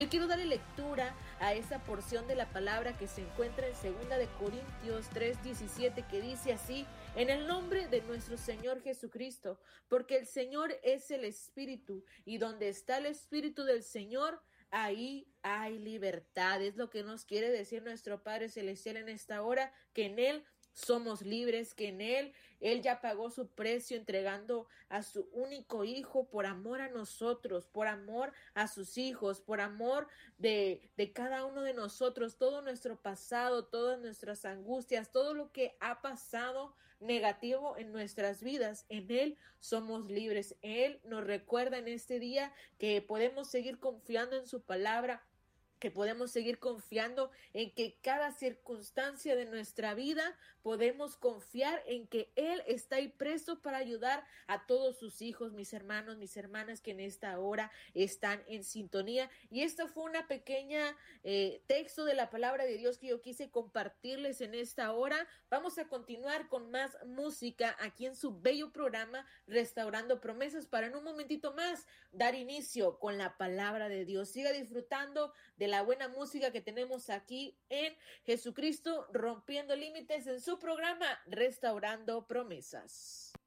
Yo quiero darle lectura a esa porción de la palabra que se encuentra en 2 Corintios 3:17, que dice así: en el nombre de nuestro Señor Jesucristo, porque el Señor es el Espíritu, y donde está el Espíritu del Señor, ahí hay libertad. Es lo que nos quiere decir nuestro Padre Celestial en esta hora, que en Él somos libres, que en Él ya pagó su precio entregando a su único hijo por amor a nosotros, por amor a sus hijos, por amor de cada uno de nosotros, todo nuestro pasado, todas nuestras angustias, todo lo que ha pasado negativo en nuestras vidas. En Él somos libres. Él nos recuerda en este día que podemos seguir confiando en su palabra, que podemos seguir confiando en que cada circunstancia de nuestra vida podemos confiar en que Él está ahí presto para ayudar a todos sus hijos, mis hermanos, mis hermanas que en esta hora están en sintonía. Y esta fue una pequeña texto de la palabra de Dios que yo quise compartirles en esta hora. Vamos a continuar con más música aquí en su bello programa Restaurando Promesas, para en un momentito más dar inicio con la palabra de Dios. Siga disfrutando de la buena música que tenemos aquí en Jesucristo Rompiendo Límites, en su programa Restaurando Promesas.